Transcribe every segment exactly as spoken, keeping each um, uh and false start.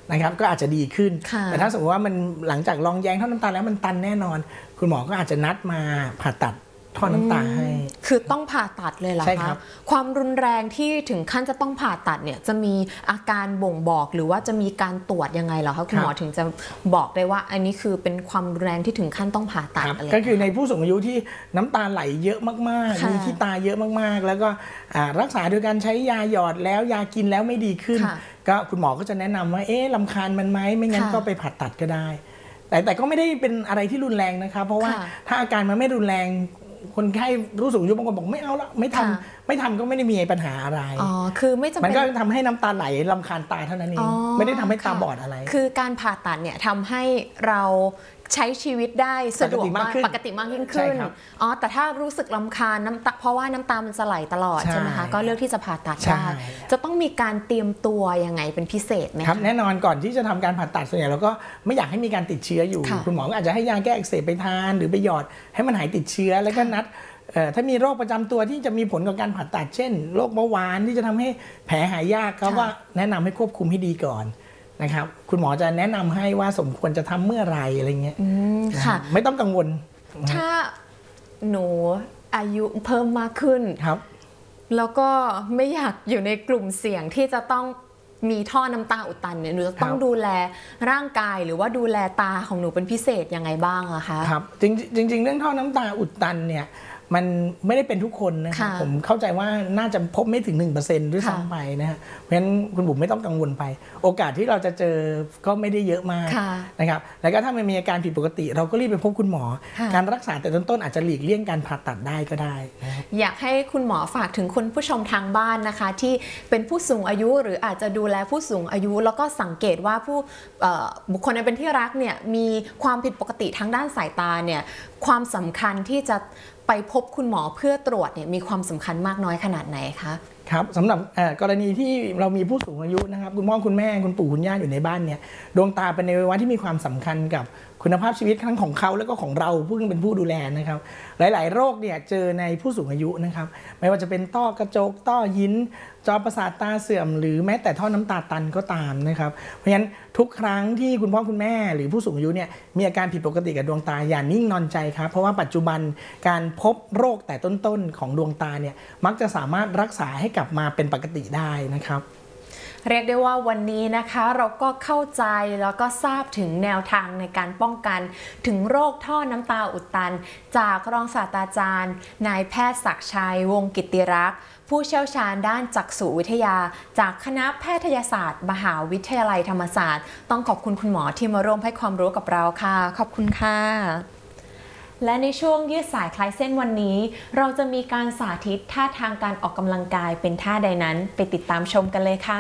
นะครับก็อาจจะดีขึ้นแต่ถ้าสมมติว่ามันหลังจากลองแยงท่อน้ำตาแล้วมันตันแน่นอนคุณหมอก็อาจจะนัดมาผ่าตัดท่อน้ำตาให้คือต้องผ่าตัดเลยเหรอคะความรุนแรงที่ถึงขั้นจะต้องผ่าตัดเนี่ยจะมีอาการบ่งบอกหรือว่าจะมีการตรวจยังไงเหรอคะคุณหมอถึงจะบอกได้ว่าอันนี้คือเป็นความรุนแรงที่ถึงขั้นต้องผ่าตัดอะไรก็คือในผู้สูงอายุที่น้ำตาไหลเยอะมากๆมีขี้ตาเยอะมากๆแล้วก็รักษาโดยการใช้ยาหยอดแล้วยากินแล้วไม่ดีขึ้นก็คุณหมอก็จะแนะนำว่าเอ๊ะรำคาญมันไหมไม่งั้นก็ไปผ่าตัดก็ได้แต่แต่ก็ไม่ได้เป็นอะไรที่รุนแรงนะครับเพราะว่าถ้าอาการมันไม่รุนแรงคนไข้รู้สึกอายุบางคนบอกไม่เอาละไม่ทำไม่ทำก็ไม่ได้มีปัญหาอะไรอ๋อคือไม่จำเป็นมันก็ทำให้น้ำตาไหลรำคาญตาเท่านั้นเองไม่ได้ทำให้ตาบอดอะไรคือการผ่าตัดเนี่ยทำให้เราใช้ชีวิตได้สะดวกมากปกติมากยิ่งขึ้นอ๋อแต่ถ้ารู้สึกรำคาญน้ำตาเพราะว่าน้ำตามันจะไหลตลอดใช่ไหมคะก็เลือกที่จะผ่าตัดได้จะต้องมีการเตรียมตัวยังไงเป็นพิเศษไหมครับแน่นอนก่อนที่จะทำการผ่าตัดส่วนใหญ่เราก็ไม่อยากให้มีการติดเชื้ออยู่คุณหมอก็อาจจะให้ยาแก้อักเสบไปทานหรือไปหยอดให้มันหายติดเชื้อแล้วก็นัดถ้ามีโรคประจำตัวที่จะมีผลกับการผ่าตัดเช่นโรคเบาหวานที่จะทำให้แผลหายยากเขาก็แนะนำให้ควบคุมให้ดีก่อนนะครับคุณหมอจะแนะนำให้ว่าสมควรจะทำเมื่อไรอะไรเงี้ยไม่ต้องกังวลถ้าหนูอายุเพิ่มมากขึ้นครับแล้วก็ไม่อยากอยู่ในกลุ่มเสี่ยงที่จะต้องมีท่อน้ำตาอุดตันเนี่ยหนูจะต้องดูแลร่างกายหรือว่าดูแลตาของหนูเป็นพิเศษยังไงบ้างอะคะครับจริงจริงเรื่องท่อน้ำตาอุดตันเนี่ยมันไม่ได้เป็นทุกคนนะครับผมเข้าใจว่าน่าจะพบไม่ถึง หนึ่งเปอร์เซ็นต์ ด้วยซ้ำไปนะฮะเพราะฉะนั้นคุณบุ๋มไม่ต้องกังวลไปโอกาสที่เราจะเจอก็ไม่ได้เยอะมากนะครับแล้วก็ถ้ามันมีอาการผิดปกติเราก็รีบไปพบคุณหมอการรักษาแต่ต้นๆอาจจะหลีกเลี่ยงการผ่าตัดได้ก็ได้อยากให้คุณหมอฝากถึงคุณผู้ชมทางบ้านนะคะที่เป็นผู้สูงอายุหรืออาจจะดูแลผู้สูงอายุแล้วก็สังเกตว่าผู้บุคคลในเป็นที่รักเนี่ยมีความผิดปกติทางด้านสายตาเนี่ยความสำคัญที่จะไปพบคุณหมอเพื่อตรวจเนี่ยมีความสำคัญมากน้อยขนาดไหนคะครับสำหรับกรณีที่เรามีผู้สูงอายุนะครับคุณพ่อคุณแม่คุณปู่คุณย่าอยู่ในบ้านเนี่ยดวงตาเป็นอวัยวะที่มีความสำคัญกับคุณภาพชีวิตทั้งของเขาแล้วก็ของเราผู้เป็นผู้ดูแลนะครับหลายๆโรคเนี่ยเจอในผู้สูงอายุนะครับไม่ว่าจะเป็นต้อกระจกต้อหินจอประสาทตาเสื่อมหรือแม้แต่ท่อน้ำตาตันก็ตามนะครับเพราะฉะนั้นทุกครั้งที่คุณพ่อคุณแม่หรือผู้สูงอายุเนี่ยมีอาการผิดปกติกับดวงตาอย่านิ่งนอนใจครับเพราะว่าปัจจุบันการพบโรคแต่ต้นๆของดวงตาเนี่ยมักจะสามารถรักษาให้กลับมาเป็นปกติได้นะครับเรียกได้ว่าวันนี้นะคะเราก็เข้าใจแล้วก็ทราบถึงแนวทางในการป้องกันถึงโรคท่อน้ำตาอุดตันจากรองศาสตราจารย์นายแพทย์ศักดิ์ชัยวงศ์กิตติรักษ์ผู้เชี่ยวชาญด้านจักษุวิทยาจากคณะแพทยศาสตร์มหาวิทยาลัยธรรมศาสตร์ต้องขอบคุณคุณหมอที่มาร่วมให้ความรู้กับเราค่ะขอบคุณค่ะและในช่วงยืดสายคลายเส้นวันนี้เราจะมีการสาธิตท่าทางการออกกำลังกายเป็นท่าใดนั้นไปติดตามชมกันเลยค่ะ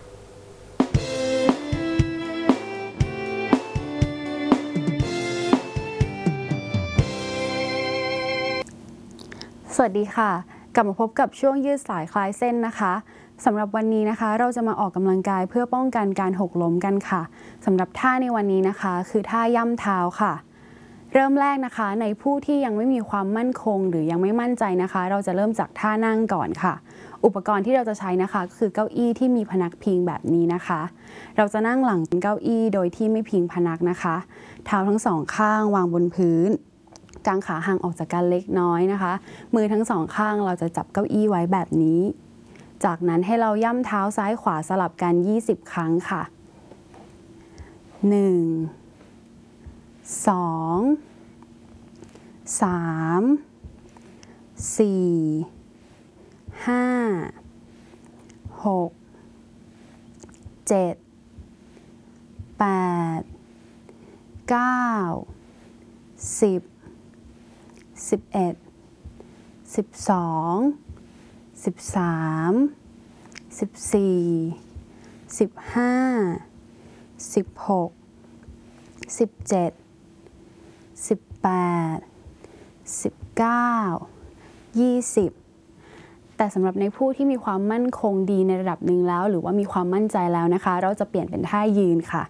สวัสดีค่ะกลับมาพบกับช่วงยืดสายคลายเส้นนะคะสำหรับวันนี้นะคะเราจะมาออกกำลังกายเพื่อป้องกันการหกล้มกันค่ะสำหรับท่าในวันนี้นะคะคือท่าย่ำเท้าค่ะเริ่มแรกนะคะในผู้ที่ยังไม่มีความมั่นคงหรือยังไม่มั่นใจนะคะเราจะเริ่มจากท่านั่งก่อนค่ะอุปกรณ์ที่เราจะใช้นะคะก็คือเก้าอี้ที่มีพนักพิงแบบนี้นะคะเราจะนั่งหลังเก้าอี้โดยที่ไม่พิงพนักนะคะเท้าทั้งสองข้างวางบนพื้นกางขาห่างออกจากกันเล็กน้อยนะคะมือทั้งสองข้างเราจะจับเก้าอี้ไว้แบบนี้จากนั้นให้เราย่ำเท้าซ้ายขวาสลับกันยี่สิบครั้งค่ะหนึ่ง สอง สาม สี่ ห้า หก เจ็ด แปด เก้า สิบ สิบเอ็ด สิบสอง สิบสาม สิบสี่ สิบห้า สิบหก สิบเจ็ด สิบแปด สิบเก้า ยี่สิบแต่สำหรับในผู้ที่มีความมั่นคงดีในระดับหนึ่งแล้วหรือว่ามีความมั่นใจแล้วนะคะเราจะเปลี่ยนเป็นท่ายืนค่ะ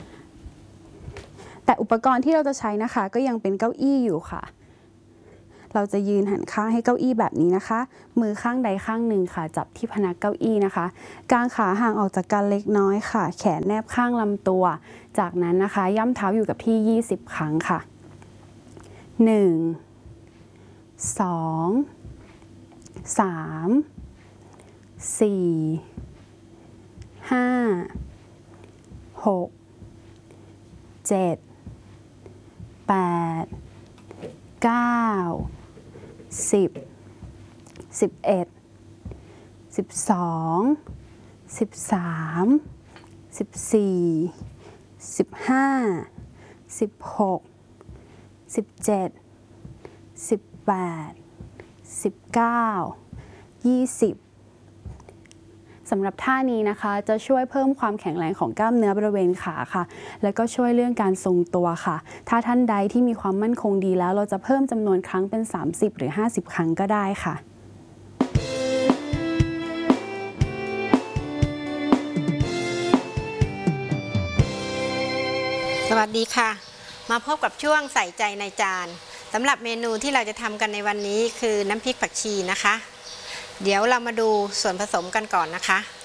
แต่อุปกรณ์ที่เราจะใช้นะคะก็ยังเป็นเก้าอี้อยู่ค่ะเราจะยืนหันข้างให้เก้าอี้แบบนี้นะคะมือข้างใดข้างหนึ่งค่ะจับที่พนักเก้าอี้นะคะกางขาห่างออกจากกันเล็กน้อยค่ะแขนแนบข้างลำตัวจากนั้นนะคะย่ำเท้าอยู่กับที่ยี่สิบครั้งค่ะหนึ่ง สอง สาม สี่ ห้า หก เจ็ด แปด เก้า สิบ สิบเอ็ด สิบสอง สิบสาม สิบสี่ สิบห้า สิบหก สิบเจ็ด สิบแปด สิบเก้า ยี่สิบสำหรับท่านี้นะคะจะช่วยเพิ่มความแข็งแรงของกล้ามเนื้อบริเวณขาค่ะแล้วก็ช่วยเรื่องการทรงตัวค่ะถ้าท่านใดที่มีความมั่นคงดีแล้วเราจะเพิ่มจำนวนครั้งเป็นสามสิบหรือห้าสิบครั้งก็ได้ค่ะสวัสดีค่ะมาพบกับช่วงใส่ใจในจานสำหรับเมนูที่เราจะทำกันในวันนี้คือน้ำพริกผักชีนะคะเดี๋ยวเรามาดูส่วนผสมกันก่อนนะคะ